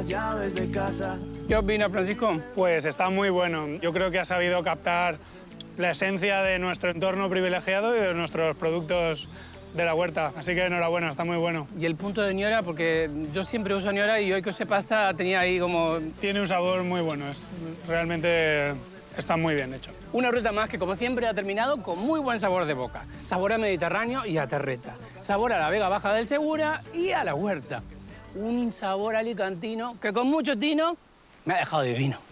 las llaves de casa. ¿Qué opinas, Francisco? Pues está muy bueno. Yo creo que ha sabido captar la esencia de nuestro entorno privilegiado y de nuestros productos de la huerta. Así que enhorabuena, está muy bueno. Y el punto de ñora, porque yo siempre uso ñora y hoy que usé pasta tenía ahí como... Tiene un sabor muy bueno, realmente está muy bien hecho. Una ruta más que, como siempre, ha terminado con muy buen sabor de boca. Sabor a Mediterráneo y a terreta. Sabor a la Vega Baja del Segura y a la huerta. Un sabor alicantino que con mucho tino me ha dejado divino.